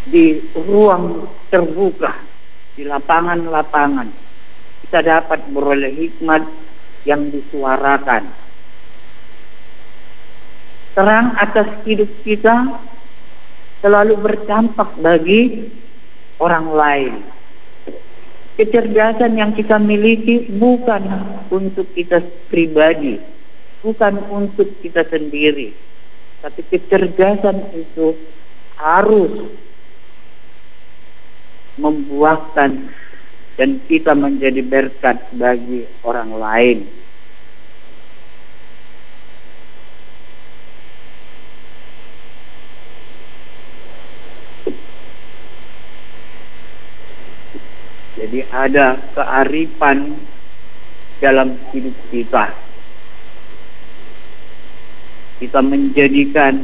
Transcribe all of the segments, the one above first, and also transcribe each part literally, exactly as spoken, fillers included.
di ruang terbuka, di lapangan-lapangan, kita dapat beroleh hikmat yang disuarakan. Terang atas hidup kita selalu berdampak bagi orang lain. Kecerdasan yang kita miliki bukan untuk kita pribadi, bukan untuk kita sendiri, tapi kecerdasan itu harus membuahkan dan kita menjadi berkat bagi orang lain. Jadi ada kearifan dalam hidup kita. Kita menjadikan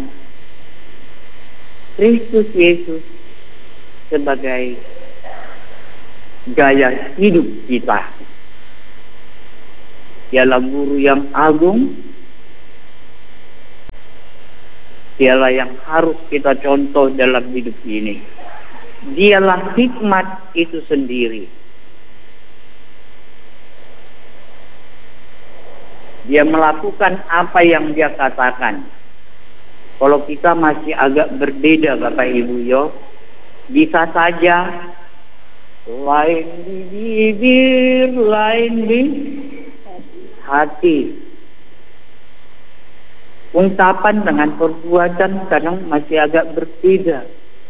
Kristus Yesus sebagai gaya hidup kita. Dialah guru yang agung, dialah yang harus kita contoh dalam hidup ini. Dialah hikmat itu sendiri. Dia melakukan apa yang dia katakan. Kalau kita masih agak berbeda Bapak Ibu yo, bisa saja lain di bibir, lain di hati. Ungkapan dengan perbuatan kadang masih agak berbeda.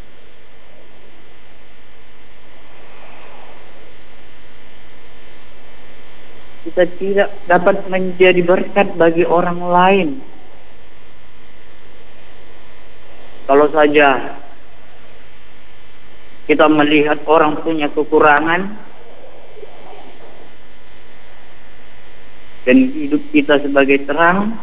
Kita tidak dapat menjadi berkat bagi orang lain kalau saja kita melihat orang punya kekurangan dan hidup kita sebagai terang.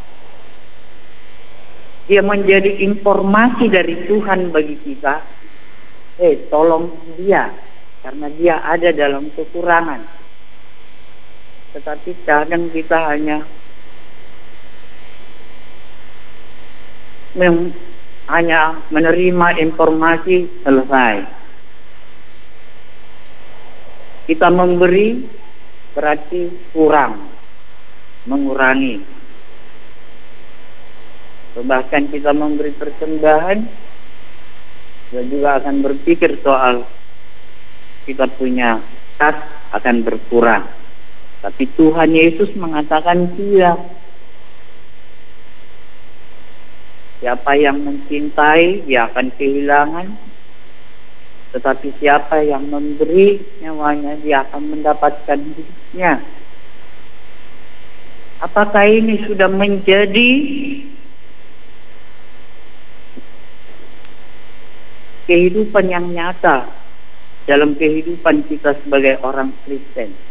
Dia menjadi informasi dari Tuhan bagi kita. Eh, tolong dia karena dia ada dalam kekurangan. Tetapi kadang kita hanya mem, hanya menerima informasi, selesai. Kita memberi berarti kurang, mengurangi. Bahkan kita memberi persembahan, kita juga akan berpikir soal kita punya kas akan berkurang. Tapi Tuhan Yesus mengatakan tidak. Siapa yang mencintai, dia akan kehilangan. Tetapi siapa yang memberi nyawanya, dia akan mendapatkan hidupnya. Apakah ini sudah menjadi kehidupan yang nyata dalam kehidupan kita sebagai orang Kristen?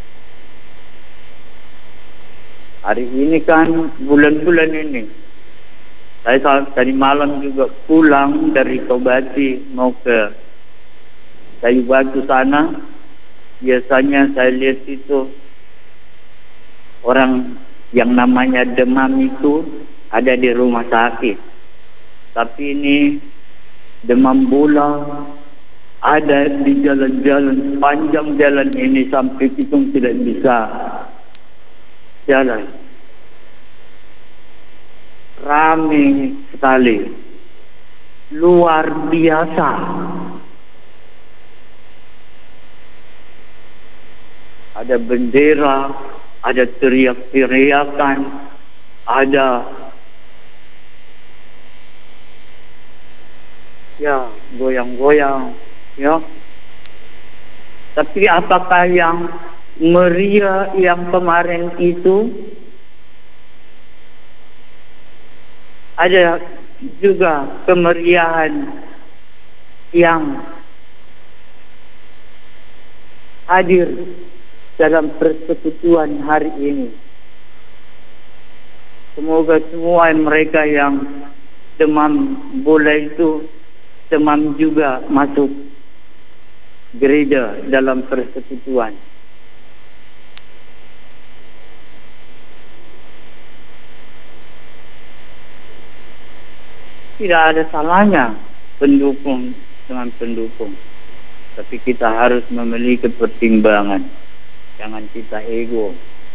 Hari ini kan bulan-bulan ini, saya tadi malam juga pulang dari Tobati mau ke Kayu Batu sana. Biasanya saya lihat itu orang yang namanya demam itu ada di rumah sakit. Tapi ini demam bola ada di jalan-jalan, panjang jalan ini sampai kita tidak bisa jalan. Ramai sekali, luar biasa. Ada bendera, ada teriak-teriakan, ada ya goyang-goyang, ya. Tapi apakah yang meriah yang kemarin itu? Ada juga kemeriahan yang hadir dalam persekutuan hari ini. Semoga semua mereka yang demam bola itu demam juga masuk gereja dalam persekutuan. Tidak ada salahnya pendukung dengan pendukung. Tapi kita harus memiliki pertimbangan. Jangan kita ego.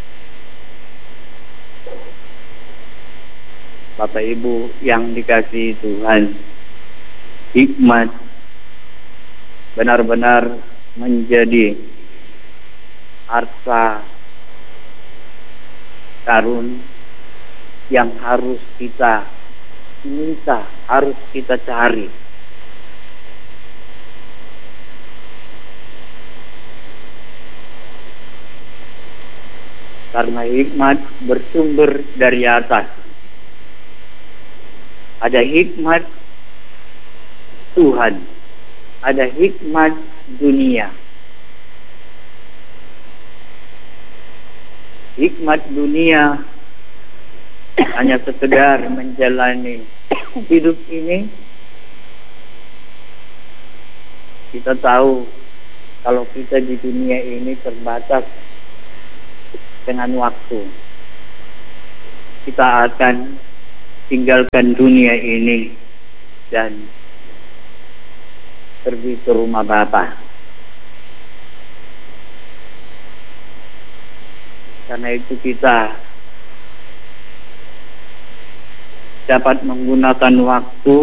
Bapak Ibu yang dikasihi Tuhan, hikmat benar-benar menjadi harta karun yang harus kita minta, harus kita cari. Karena hikmat bersumber dari atas. Ada hikmat Tuhan, ada hikmat dunia. Hikmat dunia hanya sekedar menjalani hidup ini. Kita tahu kalau kita di dunia ini terbatas dengan waktu. Kita akan tinggalkan dunia ini dan pergi ke rumah Bapa. Karena itu kita dapat menggunakan waktu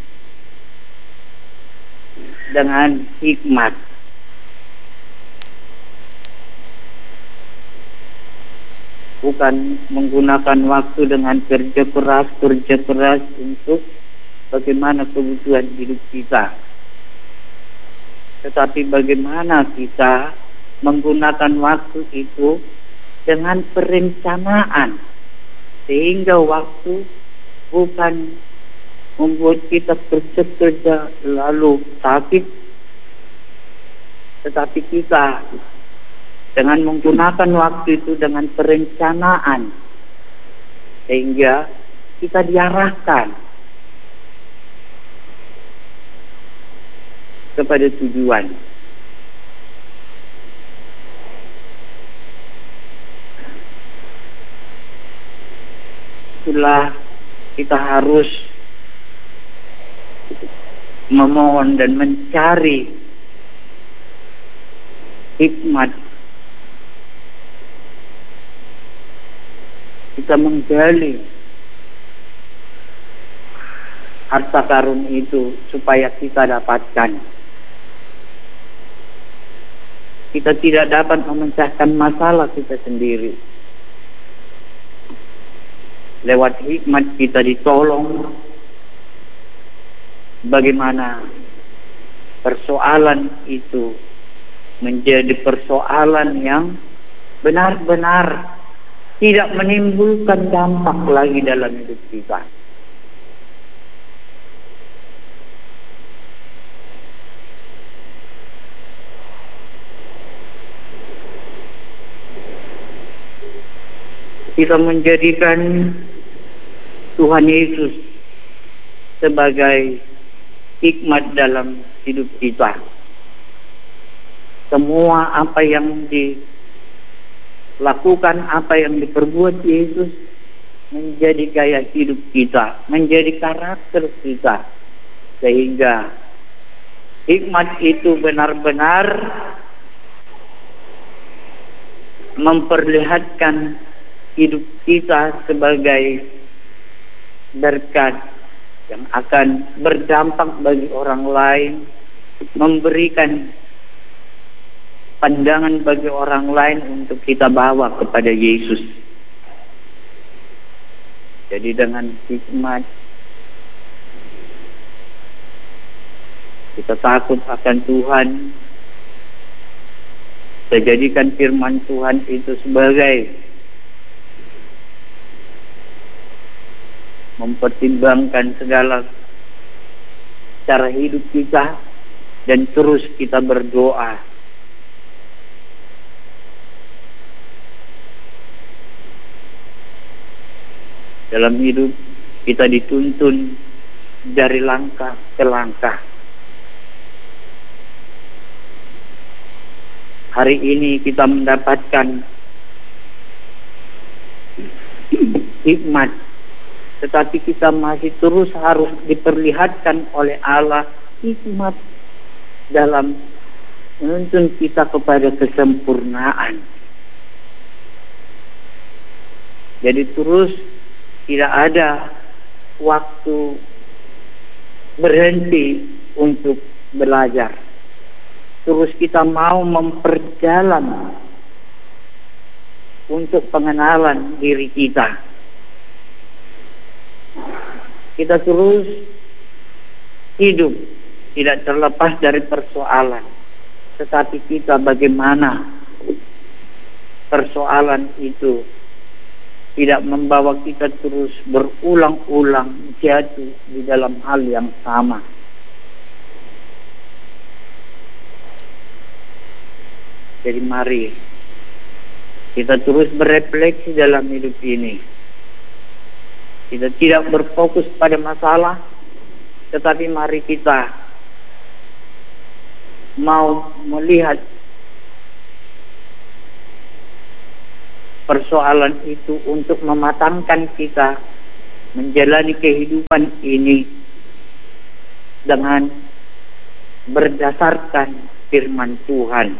dengan hikmat. Bukan menggunakan waktu dengan kerja keras, kerja keras untuk bagaimana kebutuhan hidup kita. Tetapi bagaimana kita menggunakan waktu itu dengan perencanaan. Sehingga waktu bukan membuat kita kerja-kerja lalu sakit. Tetapi kita dengan menggunakan waktu itu dengan perencanaan, sehingga kita diarahkan kepada tujuan. Itulah kita harus memohon dan mencari hikmat. Kita menggali harta karun itu supaya kita dapatkan. Kita tidak dapat memecahkan masalah kita sendiri. Lewat hikmat kita ditolong. Bagaimana persoalan itu menjadi persoalan yang benar-benar tidak menimbulkan dampak lagi dalam hidup kita. Kita menjadikan Tuhan Yesus sebagai hikmat dalam hidup kita. Semua apa yang di lakukan, apa yang diperbuat Yesus menjadi gaya hidup kita, menjadi karakter kita, sehingga hikmat itu benar-benar memperlihatkan hidup kita sebagai berkat yang akan berdampak bagi orang lain, memberikan pandangan bagi orang lain untuk kita bawa kepada Yesus. Jadi dengan hikmat kita takut akan Tuhan. Kita jadikan firman Tuhan itu sebagai mempertimbangkan segala cara hidup kita dan terus kita berdoa. Dalam hidup kita dituntun dari langkah ke langkah. Hari ini kita mendapatkan hikmat, tetapi kita masih terus harus diperlihatkan oleh Allah hikmat dalam menuntun kita kepada kesempurnaan. Jadi terus tidak ada waktu berhenti untuk belajar. Terus kita mau memperdalam untuk pengenalan diri kita. Kita terus hidup tidak terlepas dari persoalan, tetapi kita bagaimana persoalan itu tidak membawa kita terus berulang-ulang jatuh di dalam hal yang sama. Jadi mari kita terus berefleksi dalam hidup ini. Kita tidak berfokus pada masalah, tetapi mari kita mau melihat persoalan itu untuk mematangkan kita menjalani kehidupan ini dengan berdasarkan firman Tuhan.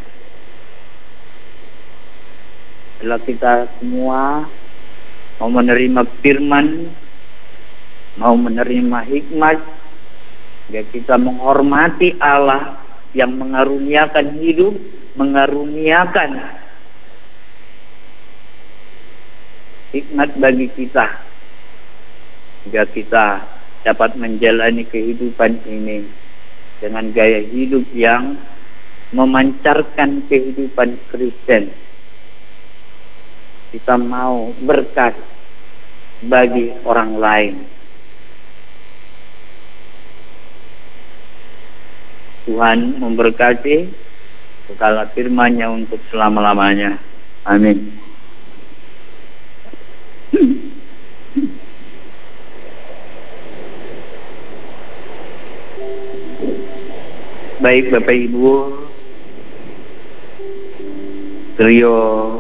Setelah kita semua mau menerima firman, mau menerima hikmat, ya kita menghormati Allah yang mengaruniakan hidup, mengaruniakan hikmat bagi kita, sehingga kita dapat menjalani kehidupan ini dengan gaya hidup yang memancarkan kehidupan Kristen. Kita mau berkat bagi orang lain. Tuhan memberkati segala firman-Nya untuk selama-lamanya. Amin. Baik Bapak Ibu, trio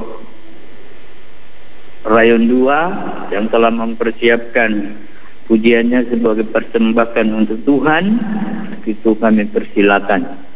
Rayon dua yang telah mempersiapkan pujiannya sebagai persembahan untuk Tuhan, itu kami persilakan.